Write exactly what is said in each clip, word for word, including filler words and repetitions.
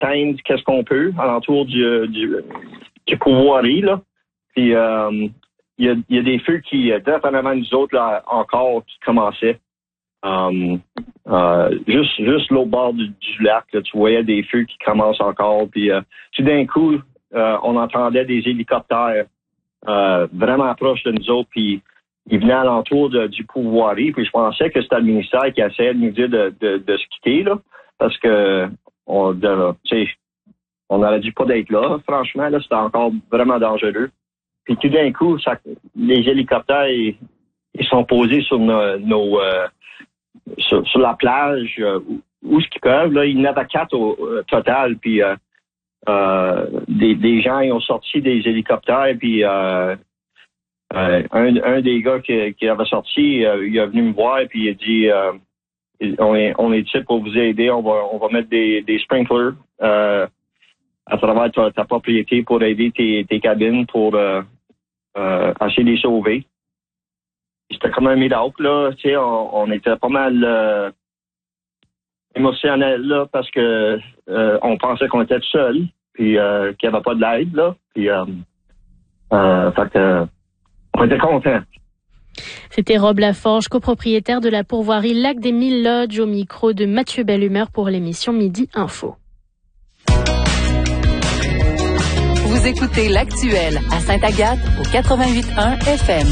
atteindre qu'est-ce qu'on peut alentour du, du, du Pourvoirie, là. Puis, euh, il y a, il y a des feux qui, direct en avant de nous autres, là, encore, qui commençaient. Um, euh, juste, juste l'autre bord du, du lac, là, tu voyais des feux qui commencent encore. Puis, euh, tout d'un coup, euh, on entendait des hélicoptères euh, vraiment proches de nous autres. Puis, ils venaient alentour de, du Pourvoirie. Puis, je pensais que c'était le ministère qui essayait de nous dire de, de, de se quitter, là, parce que on, de, tu sais, on n'aurait dû pas d'être là. Franchement, là, c'était encore vraiment dangereux. Puis, tout d'un coup, ça, les hélicoptères, ils, ils sont posés sur nos, nos euh, Sur, sur la plage, euh, où, où ce qu'ils peuvent, là, il y en avait quatre au euh, total, puis euh, euh, des, des gens ils ont sorti des hélicoptères, puis euh, euh, un, un des gars qui, qui avait sorti, euh, il est venu me voir, puis il a dit euh, on est on est ici pour vous aider, on va on va mettre des, des sprinklers euh, à travers ta, ta propriété pour aider tes, tes cabines pour euh, euh, essayer de les sauver. C'était comme un miracle, là. Tu sais, on, on était pas mal euh, émotionnel, là, parce que euh, on pensait qu'on était seul, puis euh, qu'il n'y avait pas de l'aide, là. Puis, euh, euh, fait que, on était contents. C'était Rob Laforge, copropriétaire de la pourvoirie Lac des Mille Lodges, au micro de Mathieu Bellumeur pour l'émission Midi Info. Vous écoutez L'Actuel à Sainte-Agathe au quatre-vingt-huit point un F M.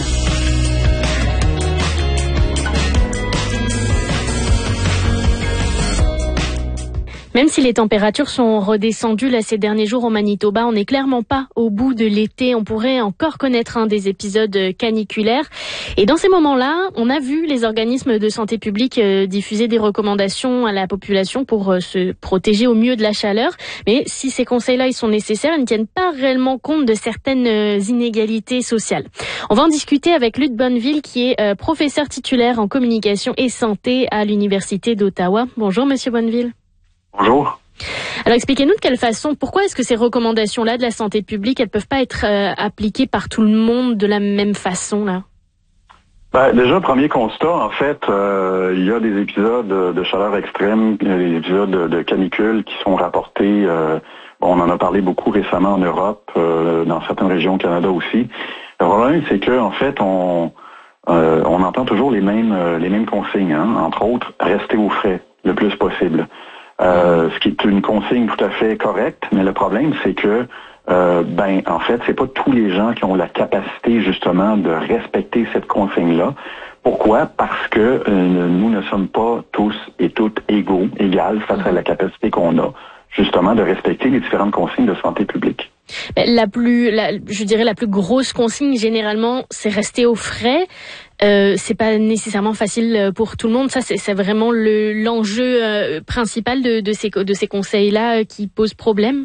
Même si les températures sont redescendues là ces derniers jours au Manitoba, on n'est clairement pas au bout de l'été. On pourrait encore connaître un des épisodes caniculaires. Et dans ces moments-là, on a vu les organismes de santé publique euh, diffuser des recommandations à la population pour euh, se protéger au mieux de la chaleur. Mais si ces conseils-là ils sont nécessaires, ils ne tiennent pas réellement compte de certaines euh, inégalités sociales. On va en discuter avec Luc Bonneville, qui est euh, professeur titulaire en communication et santé à l'Université d'Ottawa. Bonjour, Monsieur Bonneville. Bonjour. Alors expliquez-nous de quelle façon, pourquoi est-ce que ces recommandations-là de la santé publique, elles peuvent pas être euh, appliquées par tout le monde de la même façon, là? Ben, déjà, premier constat, en fait, euh, il y a des épisodes de chaleur extrême, il y a des épisodes de, de canicule qui sont rapportés. Euh, bon, on en a parlé beaucoup récemment en Europe, euh, dans certaines régions au Canada aussi. Le problème, c'est que, en fait, on euh, on entend toujours les mêmes euh, les mêmes consignes, hein, entre autres, rester au frais le plus possible. Euh, ce qui est une consigne tout à fait correcte, mais le problème, c'est que, euh, ben, en fait, c'est pas tous les gens qui ont la capacité, justement, de respecter cette consigne-là. Pourquoi? Parce que euh, nous ne sommes pas tous et toutes égaux, égales face à la capacité qu'on a, justement, de respecter les différentes consignes de santé publique. La plus, la, je dirais, la plus grosse consigne, généralement, c'est rester au frais. Euh, c'est pas nécessairement facile pour tout le monde. Ça, c'est, c'est vraiment le, l'enjeu euh, principal de, de ces, de ces conseils-là euh, qui pose problème.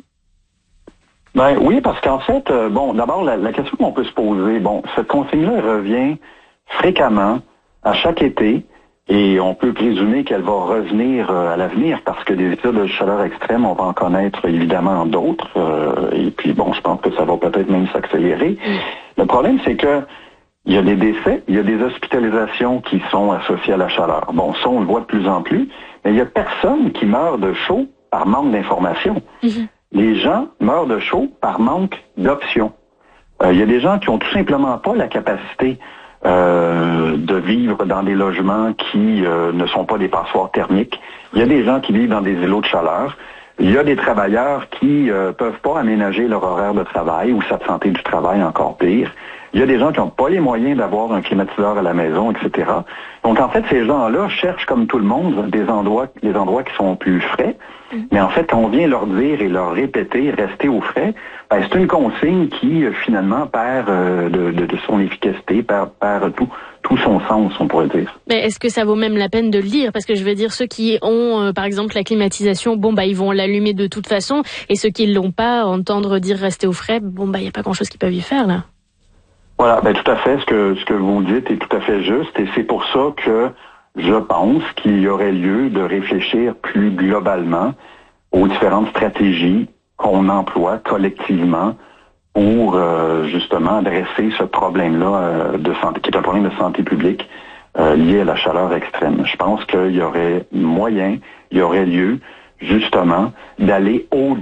Ben oui, parce qu'en fait, euh, bon, d'abord, la, la question qu'on peut se poser, bon, cette consigne-là revient fréquemment à chaque été, et on peut présumer qu'elle va revenir euh, à l'avenir, parce que des épisodes de chaleur extrême, on va en connaître évidemment d'autres, euh, et puis bon, je pense que ça va peut-être même s'accélérer. Mm. Le problème, c'est que il y a des décès, il y a des hospitalisations qui sont associées à la chaleur. Bon, ça, on le voit de plus en plus, mais il y a personne qui meurt de chaud par manque d'information. Mm-hmm. Les gens meurent de chaud par manque d'options. Euh, il y a des gens qui ont tout simplement pas la capacité euh, de vivre dans des logements qui euh, ne sont pas des passoires thermiques. Il y a des gens qui vivent dans des îlots de chaleur. Il y a des travailleurs qui euh, peuvent pas aménager leur horaire de travail ou sa santé du travail, encore pire. Il y a des gens qui n'ont pas les moyens d'avoir un climatiseur à la maison, et cetera. Donc, en fait, ces gens-là cherchent, comme tout le monde, des endroits, des endroits qui sont plus frais. Mmh. Mais en fait, on vient leur dire et leur répéter, rester au frais, ben, c'est une consigne qui, finalement, perd euh, de, de, de son efficacité, perd, perd tout, tout son sens, on pourrait dire. Mais est-ce que ça vaut même la peine de le lire? Parce que je veux dire, ceux qui ont, euh, par exemple, la climatisation, bon, bah, ils vont l'allumer de toute façon. Et ceux qui l'ont pas, entendre dire rester au frais, bon, bah, il n'y a pas grand-chose qu'ils peuvent y faire, là. Voilà, ben tout à fait, ce que ce que vous dites est tout à fait juste, et c'est pour ça que je pense qu'il y aurait lieu de réfléchir plus globalement aux différentes stratégies qu'on emploie collectivement pour euh, justement adresser ce problème-là euh, de santé, qui est un problème de santé publique euh, lié à la chaleur extrême. Je pense qu'il y aurait moyen, il y aurait lieu justement d'aller au